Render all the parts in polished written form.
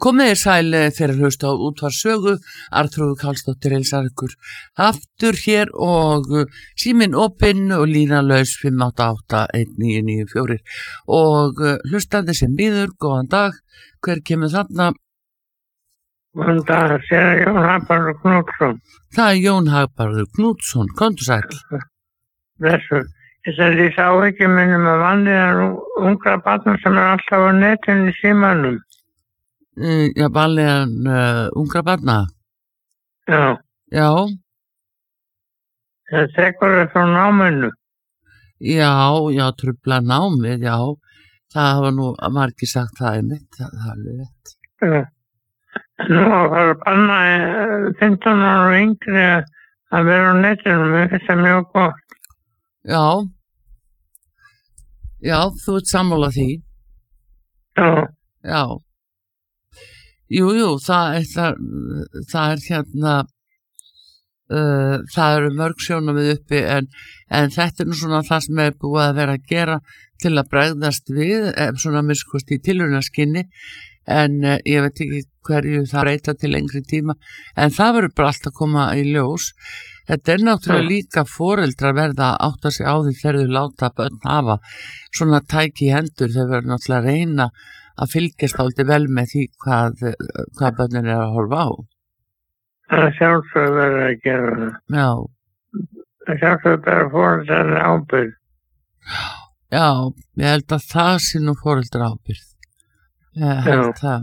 Komið sæl þegar hlusta á útvarpssögu, Arnþrúður Karlsdóttir heilsar ykkur aftur hér og síminn opinn og línan laus 5881994 og hlustandi sem býður, góðan dag, hver kemur þarna? Góðan dag, það er Jón Hagbarður Knútsson. Það er Jón Hagbarður Knútsson, komdu sæl. Blessuð. Ég sá ekki minnum að vanlíðan ungra barna sem alltaf á netinu í símanum. Já, vanlíðan ungra barna? Já. Já. Það tekur það frá náminu. Já, trufla námið, já. Það hafa nú margir sagt það einmitt, það er alveg rétt. Já. Nú að fara að banna 15 ára og yngri að vera á netinu, mér finnst það mjög gott. Já, þú ert sammála því. Já. Jú, það er hérna, það eru mörg sjónarmið uppi en þetta er nú svona það sem er búið að vera að gera til að bregðast við, svona minnskost í tilraunaskyni, en ég veit ekki hverju það breyta til lengri tíma, en það verður bara allt að koma í ljós. Þetta er náttúrulega líka foreldrar verða að átta sig á því þegar þau láta börn hafa svona tæki í hendur, þau verður náttúrulega að reyna að fylgjast áldi vel með því hvað börnin er að horfa á. Það er sjálfsög verður að gera það. Já. Það er sjálfsög bara foreldrar ábyrgð. Já, ég held að það sé nú foreldrar ábyrgð. Ég held það.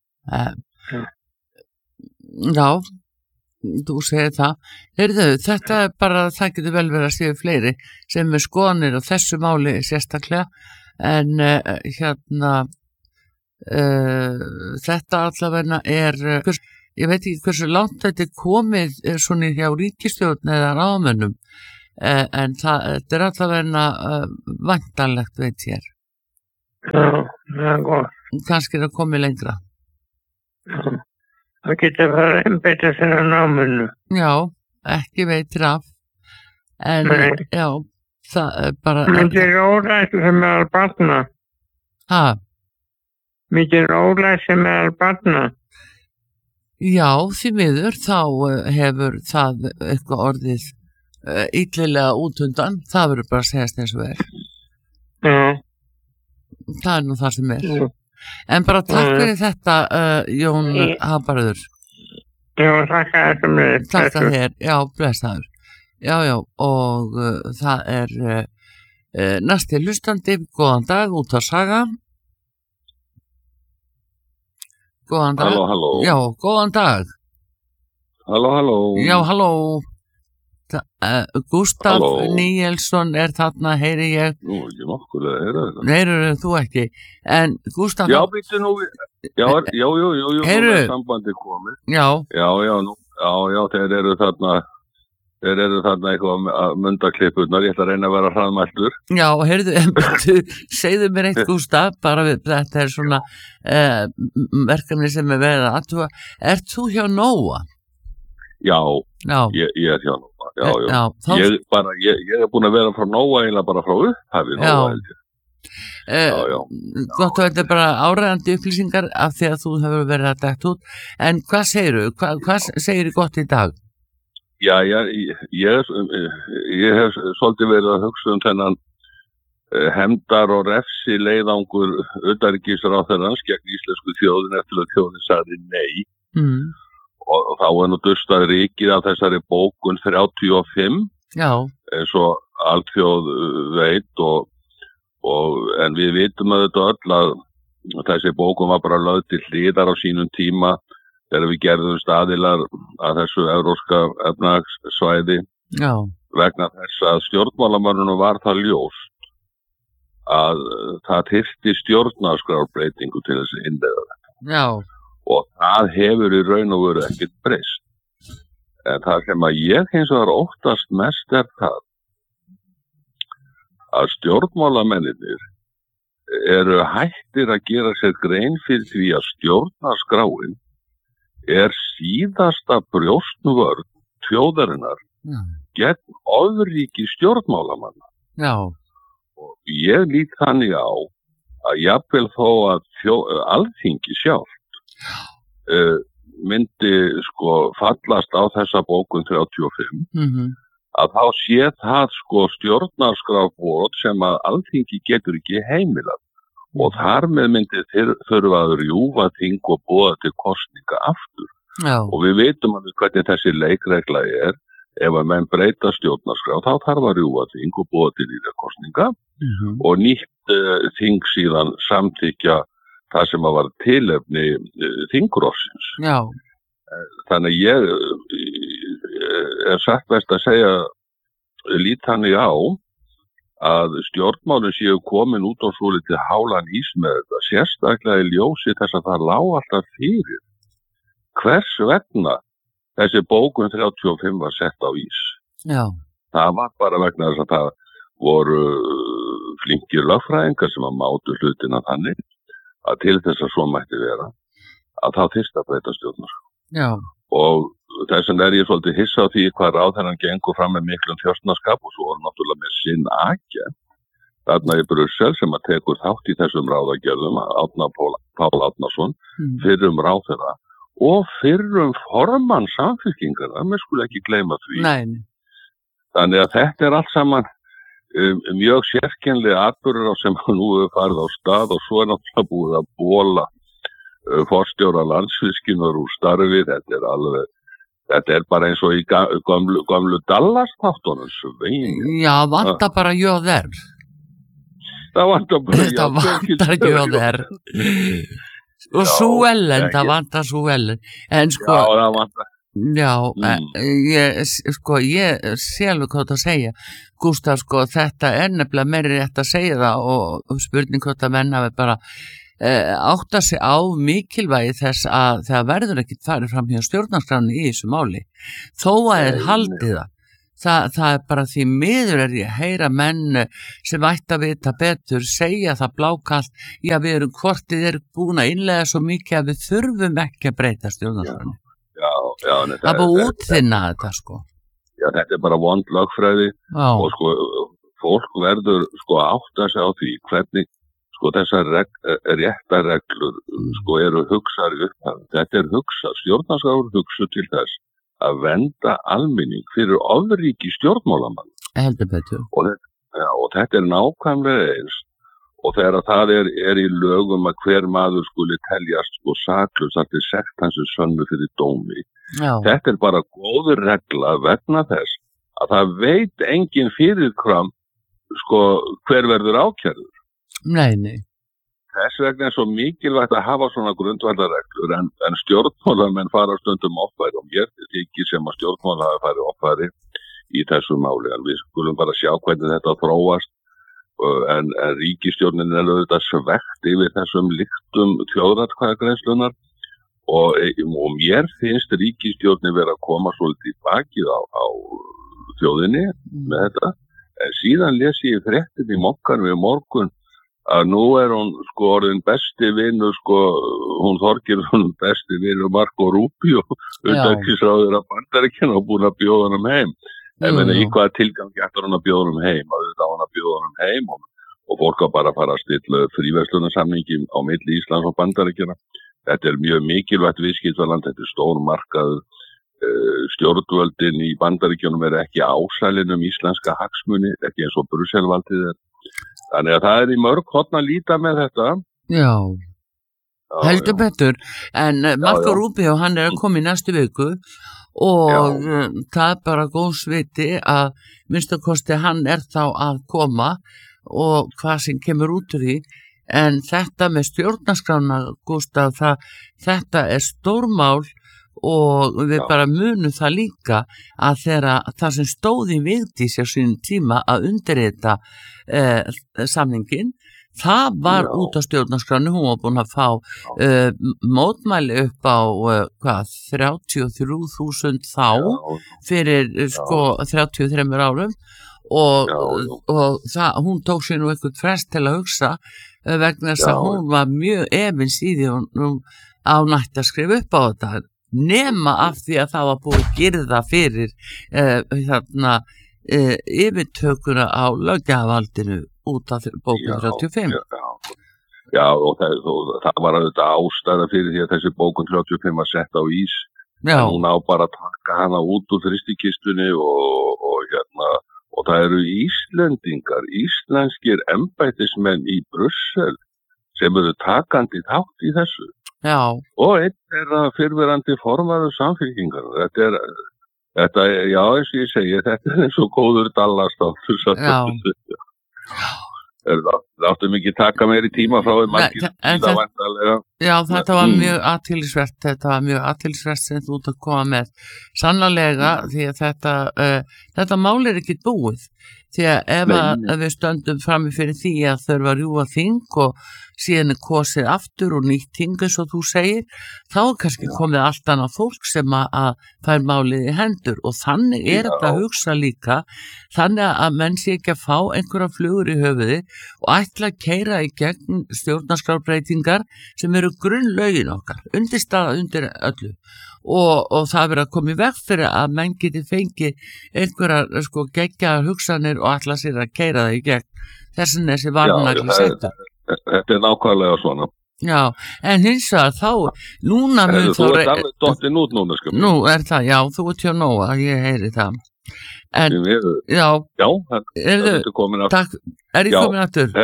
Já, þú segir það. Heyrðu, þetta er bara, það getur vel verið að séu fleiri sem er skoðanir á þessu máli sérstaklega, en þetta allavega er, ég veit ekki hversu langt þetta er komið svona hjá ríkisstjórn eða ráðamönnum, en þetta er allavega væntanlegt, veit ég. Já, það er gott. Kannski er það komið lengra. Já, það getur að fara einbeita sér á náminu. Já, ekki veitir af, en já, það er bara... Mikið ólæsi sem er að barna. Hæ? Mikið ólæsi með að barna. Já, því miður þá hefur það eitthvað orðið illilega útundan, það verður bara að segjast eins og er. Já. Það er nú það sem er. Já. En bara takk fyrir þetta, Jón Hagbarður. Já, takk að þetta mér. Takk að þér, já, blessaður. Já, og það er næsti hlustandi, góðan dag, út af saga. Góðan dag. Halló. Já, góðan dag. Halló. Já, halló. Gústaf Níelsson er þarna, heyri ég. Nú, ekki nokkulega, heyra þetta. Heyrðu þú ekki, en Gústaf... Já, býttu nú, já, heyrðu. Sambandi komið. Já, þeir eru þarna eitthvað að munda klippurnar, ég ætla að reyna að vera hraðmæltur. Já, heyrðu, en segðu mér eitt, Gústaf, bara við, þetta er svona verkefni sem er verið að aðtúa. Ert þú hjá Nóa? Já. Ég er hjá Nóa. Já. Ég er búin að vera frá Nóa eiginlega bara frá upphafi Nóa. Já. Gott að þetta er bara áræðandi upplýsingar af því að þú hefur verið að dætt út. En hvað segirðu? Hvað segirðu gott í dag? Já, ég hef svolítið verið að hugsa þennan hefndar og refsi leiðangur utanríkisráðherrans gegn íslensku þjóðin eftir að þjóðin sagði nei. Og þá er nú dustað ríkið af þessari bókun 35, eins og alþjóð veit, en við vitum að þetta öll að þessi bókun var bara lögð til hliðar á sínum tíma þegar við gerðum staðilar að þessu evrópska efnahagssvæði vegna þess að stjórnmálamönnunum var það ljóst að það þyrfti stjórnarskrárbreytingu til þess að innleiða þetta. Já. Og það hefur í raun og veru ekkert breyst. En það sem að ég hins vegar óttast mest er það að stjórnmálamennir eru hættir að gera sér grein fyrir því að stjórnarskráin er síðasta brjóstnvörn þjóðarinnar gegn ofríki stjórnmálamanna. Já. Og ég lít þannig á að jafnvel þó að Alþingi sjálft myndi sko fallast á þessa bókun 35 að þá sé það sko stjórnarskrárbrot sem að Alþingi getur ekki heimilað og þar með myndi þurfa að rjúfa þing og boða til kosninga aftur. Já. Og við vitum alveg hvernig þessi leikregla ef að menn breyta stjórnarskrá þá þarf að rjúfa þing og boða til nýja kosninga og nýtt þing síðan samþykja það sem að var tilefni þingrofsins. Já. Þannig ég satt best að segja lít þannig á að stjórnmálin séu komin út á svolítið hálan ís með þetta, sérstaklega í ljósi þess að það lá alltaf fyrir. Hvers vegna þessi bókun 35 var sett á ís? Já. Það var bara vegna þess að það voru flinkir lögfræðingar sem að mátu hlutina þannig að til þess að svo mætti vera að þá þyrfti að breyta stjórnarskrá. Já. Og þess vegna ég svolítið hissa á því hvað ráðherrann gengur fram með miklum þjóstnaskap og svo var náttúrulega með sinn akja þarna í Brussel sem að tekur þátt í þessum ráðagerðum Árna Páll Árnason fyrrum ráðherra og fyrrum formann Samfylkingarinnar, mér skulle ekki gleyma því. Nei. Þannig að þetta allt saman mjög sérkennilega atburður á sem nú hefur farið á stað og svo náttúrulega búið að bóla forstjóra Landsvirkjunar úr starfi, þetta bara eins og í gömlu Dallas-þáttunum svein. Já, vantar bara JR. Það vantar bara JR. Og Suellen, það vantar Suellen. En sko, já, það vantar. Já, ég sé alveg hvað það segja. Gústaf, sko, þetta nefnilega meiri rétt að segja það og spurning hvort að menn hafi bara átta sig á mikilvægi þess að það verður ekkit farið fram hjá stjórnarskráni í þessu máli. Þó að haldið það er bara því miður ég að heyra menn sem ætti að vita betur segja það blákalt, já við erum hvort þið eru búin að innlega svo mikið að við þurfum ekki að breyta stjórnarskráni. Já, það er bara útþynna þetta sko. Já, þetta er bara vond lögfræði og sko fólk verður sko átta sig á því hvernig sko þessar réttarreglur sko eru hugsaðar upp. Þetta er hugsað, stjórnarskrár hugsuð til þess að vernda almenning fyrir ofríki stjórnmálamann. Heldur betur. Og þetta er nákvæmlega eins og þegar það er í lögum að hver maður skuli teljast sko saklaus að til sekt hans sönnu fyrir dómi. Já. Þetta er bara góður regla vegna þess að það veit engin fyrirfram sko hver verður ákærður. Nei. Þess vegna er svo mikilvægt að hafa svona grundvallarreglur en stjórnmálamenn fara stundum offæri og mér þykir sem að stjórnmálar hafa farið offæri í þessu máli en við skulum bara sjá hvernig þetta þróast en ríkisstjórnin er auðvitað svegt yfir þessum lyktum þjóðaratkvæðagreiðslunnar og mér finnst ríkisstjórnin vera að koma svolítið í bakið á þjóðinni með þetta en síðan les ég fréttin í Mokkanum í morgun að nú hún sko orðin besti vinur sko, hún Þorgeir hún besti vinur Marco Rubio utanríkisráðherra Bandaríkjanna og búin að bjóða honum heim. Ég meina í hvaða tilgangi ætlar hún að bjóða honum heim? Auðvitað hún að bjóða honum heim og fólk að bara fara að stilla fríverslunarsamningi á milli Íslands og Bandaríkjanna. Þetta er mjög mikilvægt viðskiptaland, þetta er stór markað stjórnvöldin í Bandaríkjunum ekki ásælin íslenska hagsmuni, ekki eins og Brusselvaldið Þannig að það er í mörg horn að líta með þetta. Já, heldur betur. En Marco Rubio, hann er að koma í næstu viku og það er bara góð sviti að minnstakosti hann er þá að koma og hvað sem kemur út úr því. En þetta með stjórnarskrána, Gústaf, þetta er stórmál og við bara munum það líka að þegar það sem stóð í Vigdísi á sínum tíma að undirrita samningin, það var út á stjórnarskránu, hún var búin að fá mótmæli upp á 33.000 þá fyrir 33 árum og hún tók sér nú eitthvað frest til að hugsa vegna þess að hún var mjög efins í því hún ánætti að skrifa upp á þetta nema af því að það var búið að girða fyrir yfirtökuna á löggjafarvaldinu út af bókun 35. Já, og það var auðvitað ástæða fyrir því að þessi bókun 35 var sett á ís. Já. En hún á bara að taka hana út úr frystikistunni og það eru Íslendingar, íslenskir embættismenn í Brussel sem eru takandi þátt í þessu. Já. Og einn er fyrrverandi formaður Samfylkingar. Þetta, já, eins og ég segi, þetta er eins og góður Dallas-þáttur. Já. Það áttu mikið taka meiri tíma frá þeim margir það vantarlega. Já, þetta var mjög athyglisvert sem þú ert að koma með. Sannarlega, því að þetta mál er ekki búið. Því að ef við stöndum frammi fyrir því að þurfa að rjúfa þing og síðan er kosið aftur og nýtt þing eins og þú segir, þá er kannski komið allt annað fólk sem að fær málið í hendur og þannig er þetta að hugsa líka, þannig að menn sé ekki að fá einhverja flugur í höfuði og ætla að keyra í gegn stjórnarskrárbreytingar sem eru grunnlögin okkar, undirstaða undir öllu. Og það verið að koma í veg fyrir að menn geti fengið einhverjar geggjaðar hugsanir og ætla sér að keyra það í gegn. Þessin er þessi varnagli settur. Þetta er nákvæmlega svona. Já, en hins vegar þá, núna mun þá... Þú ert alveg dottin út núna, sko. Nú er það, já, þú ert hjá nóga, ég heyri það. En, já, þetta komin aftur. Takk, er ég komin aftur?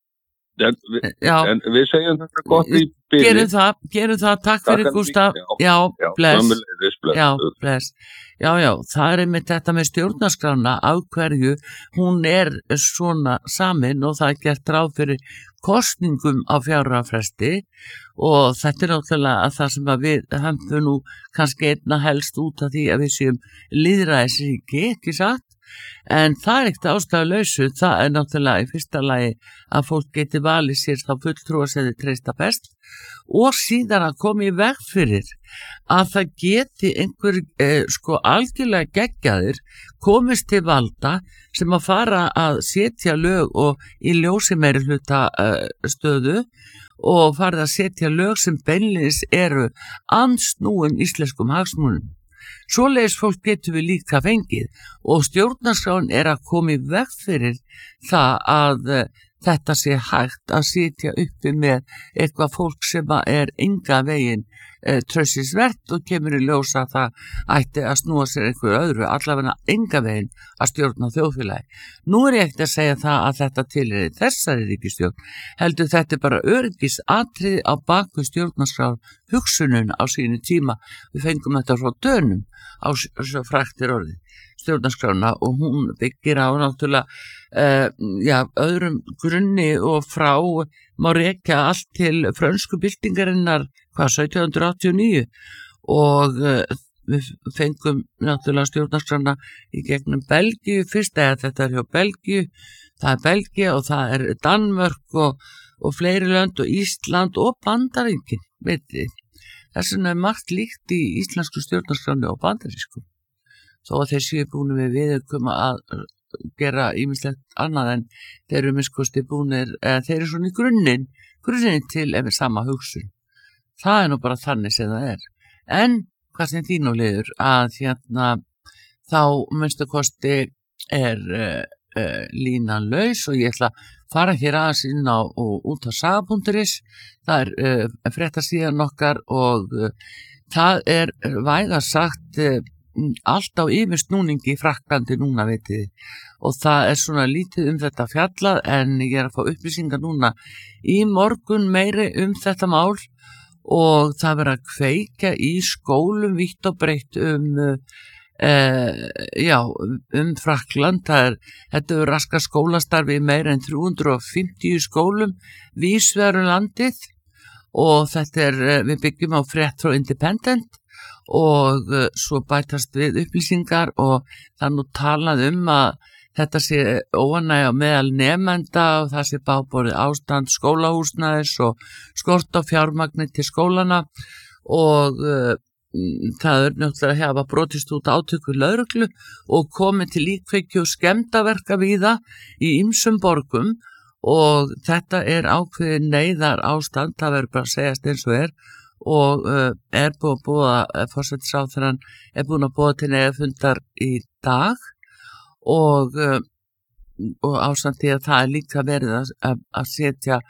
En við segjum þetta gott í byrji. Gerum það, takk fyrir Gústaf. Já, bless. Bless. Já, það er einmitt þetta með stjórnarskrána af hverju hún er svona samin og það er gert ráð fyrir kosningum á 4 ára fresti og þetta er náttúrulega að það sem að við höfum nú kannski einna helst út af því að við séum lýðræðisríki, ekki satt? En það er ekkert ástæðulausu, það er náttúrulega í fyrsta lagi að fólk geti valið sér þá fulltrúa sem þið treysta best og síðan að koma í veg fyrir að það geti einhver algjörlega geggjaðir komist til valda sem að fara að setja lög og í ljósi meiri hluta stöðu og fara að setja lög sem beinleiðis eru andsnúin íslenskum hagsmunum. Svoleiðis fólk getur við líka fengið og stjórnarskráin er að koma í veg fyrir það að þetta sé hægt að sitja uppi með eitthvað fólk sem er enga veginn traustsvert og kemur í ljós að það ætti að snúa sér einhverju öðru, allavega enga veginn að stjórna þjóðfélagi. Nú er ég ekkert að segja það að þetta tilheyri þessari ríkisstjórn, heldur þetta bara öryggisatriði á baku stjórnarskrár hugsunum á sínu tíma. Við fengum þetta frá Dönum á svo fræktir orði stjórnarskrána og hún byggir á náttúrulega öðrum grunni og frá má rekja allt til frönsku byltingarinnar 1789 og við fengum náttúrulega stjórnarskrána í gegnum Belgíu fyrst eða þetta er hjá Belgíu, það er Belgía og það er Danmörk og fleiri lönd og Ísland og Bandaríkin, veit þið. Þess vegna er margt líkt í íslensku stjórnarskráni og bandarísku. Þó að þeir séu búin við viðurkoma að gera ýmislegt annað en þeir eru minnskosti búnir, þeir eru svona í grunninn til sama hugsun. Það er nú bara þannig sem það er. En hvað sem þín og liður að þá minnstakosti er línan laus og ég ætla að fara hér aðeins inn á út á saga.is. Það er fréttasíðan okkar og það er vægast sagt allt á yfirsnúningi í Frakklandi núna, veitir og það er svona lítið þetta fjallað en ég er að fá upplýsingar núna í morgun meiri þetta mál og það verður að kveikja í skólum vítt og breytt Frakkland. Þetta er raska skólastarfi í meira en 350 skólum vísvegar landið og þetta við byggjum á frétt frá Independent og svo bætast við upplýsingar og það nú talað að þetta sé óánægja meðal nemenda og það sé báborið ástand skólahúsnæðis og skort á fjármagni til skólana og það er náttúrulega að hafa brotist út átöku lögreglu og komið til líkveikju og skemmdaverka víða í ýmsum borgum og þetta er ákveðið neyðar ástand, það verður bara að segjast eins og og er búin að boða forsætisráðherrann er búin að boða til neyðarfundar í dag og ásamt því að það er líka verið að setja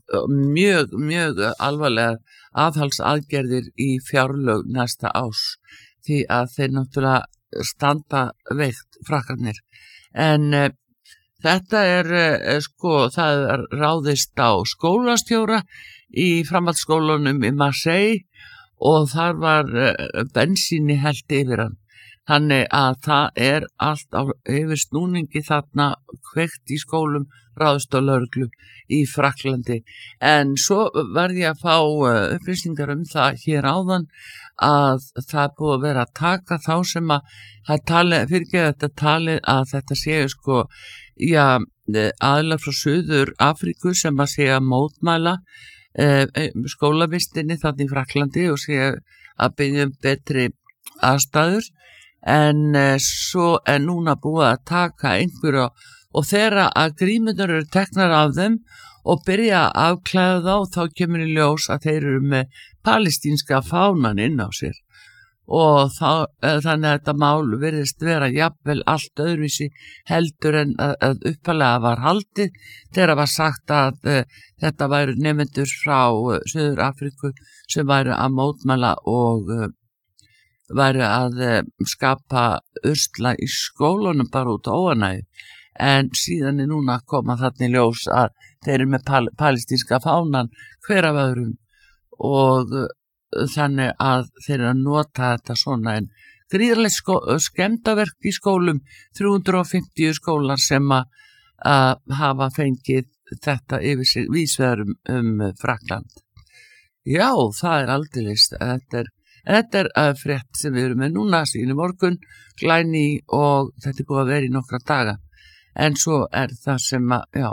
mjög alvarlega aðhaldsaðgerðir í fjárlög næsta árs því að þeir náttúrulega standa veikt frakkarnir. En þetta það er ráðist á skólastjóra í framhaldsskólanum í Marseille og þar var bensíni hellt yfir hann. Þannig að það er allt á yfir snúningi þarna kveikt í skólum, ráðist á lögreglu í Frakklandi. En svo verð ég að fá upplýsingar það hér áðan að það er búið að vera að taka þá sem að talið að þetta séu aðilar frá Suður Afríku sem að sé að mótmæla skólavistinni þarna í Frakklandi og sé að biðja betri aðstæður. En svo er núna búið að taka einhverja og þegar að grímurnar eru teknar af þeim og byrja að afklæða þá kemur í ljós að þeir eru með palestínska fánan inn á sér og þannig að þetta mál virðist vera jafnvel allt öðruvísi heldur en að uppalega var haldið þegar var sagt að þetta væru nemendur frá Suður Afríku sem væru að mótmæla og væri að skapa usla í skólunum bara út á óanægju en síðan er núna að koma þarna í ljós að þeir eru með palestínska fánan hver af öðrum og þannig að þeir eru að nota þetta svona en gríðarlega skemmdaverk í skólum 350 skólar sem að hafa fengið þetta yfir sig vísvegar Frakkland. Já, það er aldeilis Þetta er frétt sem við erum með núna síðan í morgun, glæný og þetta er búið að vera í nokkra daga. En svo er það sem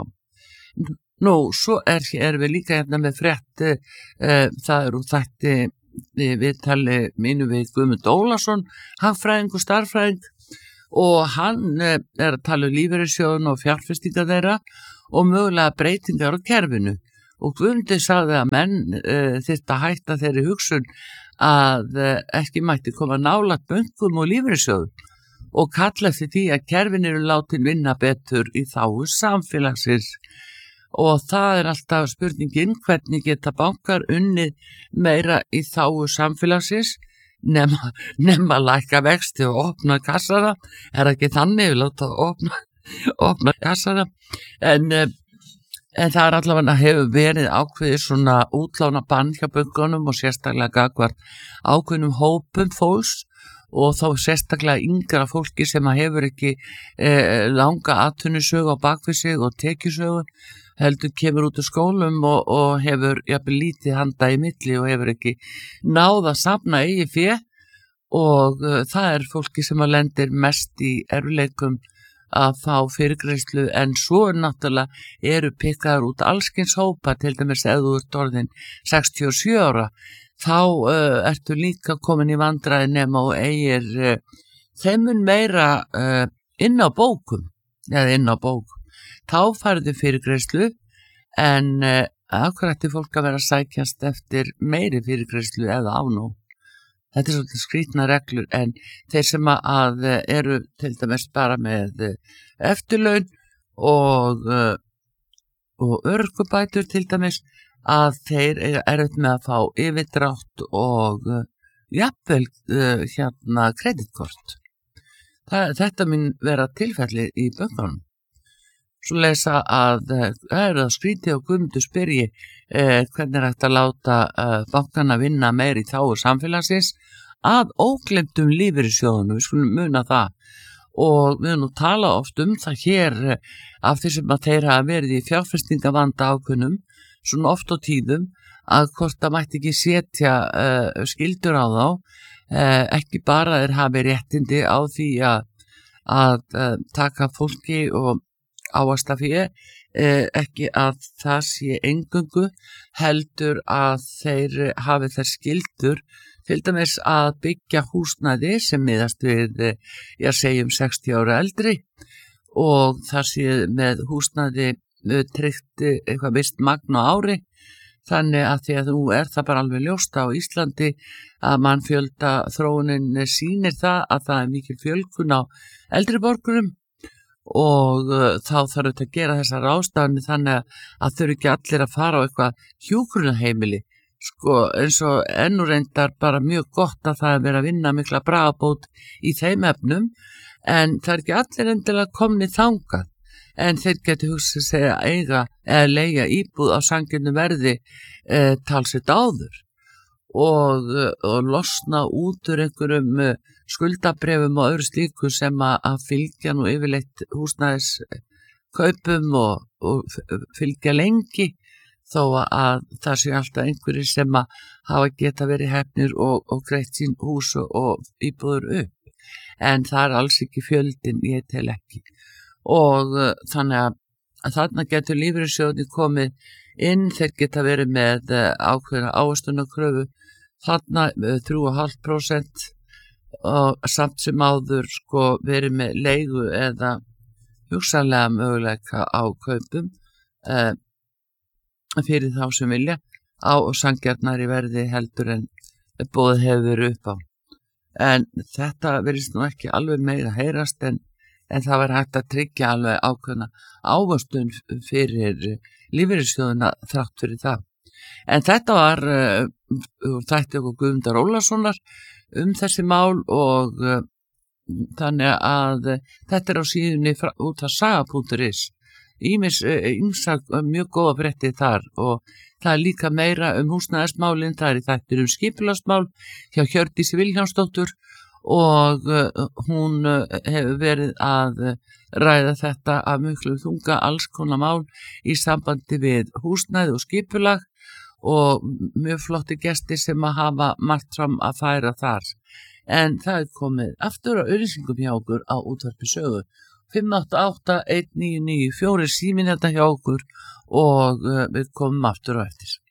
svo er við líka hérna með frétt, það úr þætti viðtali mínu við Guðmund Ólason, hagfræðing og starffræðing og hann er að tala lífeyrissjóðun og fjárfestingar þeirra og mögulega breytingar á kerfinu. Og Guðmundi sagði að menn þyrftu að hætta þeirri hugsun að ekki mætti koma nálægt bönkum og lífeyrissjóðum og kalla eftir því að kerfin eru látin vinna betur í þágu samfélagsins og það er alltaf spurningin hvernig geta bankar unnið meira í þágu samfélagsins nema lækka vexti og opna kassana er ekki þannig við láta opna kassana en það er allavega hefur verið ákveðið svona útlána bann hjá bönkunum og sérstaklega gagnvart ákveðnum hópum fólks og þá sérstaklega yngra fólki sem hefur ekki langa atvinnusögu á bakvið sig og tekjusögu heldur kemur út úr skólum og hefur jafnvel lítið handa í milli og hefur ekki náð að safna eigið fé og það er fólki sem að lendir mest í erfiðleikum að fá fyrirgreiðslu en svo náttúrulega eru pikkaður út allskins hópa til dæmis ef þú ert orðin 67 ára þá ertu líka komin í vandræði nema og eigir þeim mun meira inn á bókum þá færðu fyrirgreiðslu en af hverju ætti fólk að vera að sækjast eftir meiri fyrirgreiðslu eða afnót. Þetta er svolítið skrýtna reglur en þeir sem að eru til dæmis bara með eftirlaun og örorkubætur til dæmis að þeir eru erfitt með að fá yfirdrátt og jafnvel kreditkort. Þetta mun vera tilfelli í bönkunum. Svo lesa að það eru að skrýti og Guðmundur spyrji hvernig er hægt að láta bankana vinna meir í þágu samfélagsins að óglemdum lífeyrissjóðunum, við skulum muna það og við höfum nú talað oft það hér af því sem að þeir hafa verið í fjárfestingavanda ákveðnum svona oft á tíðum að hvort það mætti ekki setja skyldur á þá ekki bara þeir hafi réttindi á því að taka fólki og ávaxtafé ekki að það sé eingöngu heldur að þeir hafi þær skyldur til dæmis að byggja húsnæði sem miðast við, segjum 60 ára eldri og þar sé með húsnæði tryggt eitthvað vist magn á ári þannig að því að nú er það bara alveg ljóst á Íslandi að mannfjölda þróunin sýnir það að það er mikil fjölgun á eldri borgurum og þá þarf þetta að gera þessar ráðstafanir þannig að þau ekki allir að fara á eitthvað hjúkrunarheimili sko, eins og ennú reyndar bara mjög gott að það er verið að vinna mikla bragabót í þeim efnum, en það er ekki allir endilega komni þangað, en þeir geti hugsað sig að eiga eða leigja íbúð á sanngjarnu verði talsvert áður og losna út úr einhverjum skuldabrefum og öðru slíku sem að fylgja nú yfirleitt húsnæðiskaupum og fylgja lengi, þó að það sé alltaf einhverjir sem að hafa geta verið hefnir og greitt sín hús og íbúður upp, en það er alls ekki fjöldin, ég tel ekki, og þannig að þarna getur lífeyrissjóðirnir komið inn, þeir geta verið með ákveðna ávöxtunarkröfu, þarna 3,5% og samt sem áður sko verið með leigu eða hugsanlega möguleika á kaupum fyrir þá sem vilja á sanngjarnari verði heldur en boðið hefur verið upp á. En þetta verðist nú ekki alveg meira heyrast en það var hægt að tryggja alveg ákveðna ávöxtun fyrir lífeyrissjóðina þrátt fyrir það. En þetta var þætti okkur Guðmundar Ólafssonar þessi mál og þannig að þetta er á síðunni út af saga.is, ýmsar mjög góða fréttir þar og það er líka meira húsnæðismálin, það er í þættir skipulagsmál hjá Hjördísi Vilhjálmsdóttur og hún hefur verið að ræða þetta af miklu þunga alls konar mál í sambandi við húsnæði og skipulag og mjög flotti gestir sem að hafa margt fram að færa þar. En það er komið aftur á auglýsingum hjá okkur á Útvarpi Sögu. 588-1994 síminn þetta hjá okkur og við komum aftur á eftir.